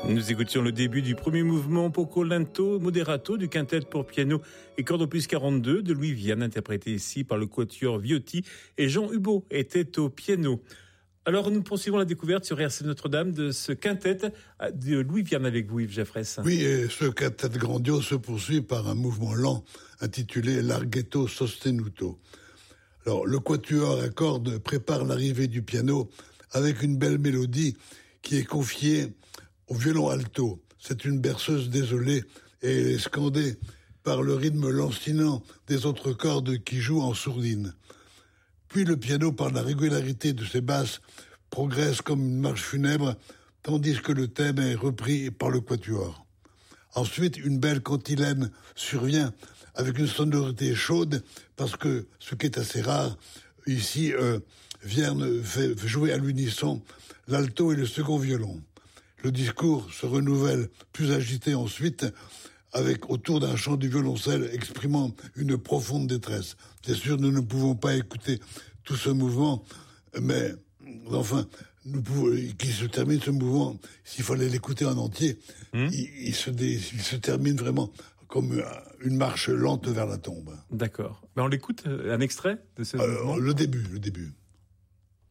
Nous écoutions le début du premier mouvement Poco Lento Moderato du quintet pour piano et cordes opus 42 de Louis Vianne, interprété ici par le quatuor Viotti, et Jean Hubot était au piano. Alors nous poursuivons la découverte sur RCF Notre-Dame de ce quintet de Louis Vianne avec vous, Yves Jaffress. Oui, et ce quintet grandiose se poursuit par un mouvement lent intitulé Larghetto Sostenuto. Alors le quatuor à cordes prépare l'arrivée du piano avec une belle mélodie qui est confiée au violon alto. C'est une berceuse désolée et elle est scandée par le rythme lancinant des autres cordes qui jouent en sourdine. Puis le piano, par la régularité de ses basses, progresse comme une marche funèbre, tandis que le thème est repris par le quatuor. Ensuite, une belle cantilène survient avec une sonorité chaude, parce que, ce qui est assez rare, ici, Vierne fait jouer à l'unisson l'alto et le second violon. Le discours se renouvelle plus agité ensuite, avec autour d'un chant du violoncelle exprimant une profonde détresse. Bien sûr, nous ne pouvons pas écouter tout ce mouvement, mais enfin, qui se termine ce mouvement, s'il fallait l'écouter en entier, il se termine vraiment comme une marche lente vers la tombe. D'accord. Ben on l'écoute, un extrait de ce mouvement. Le début.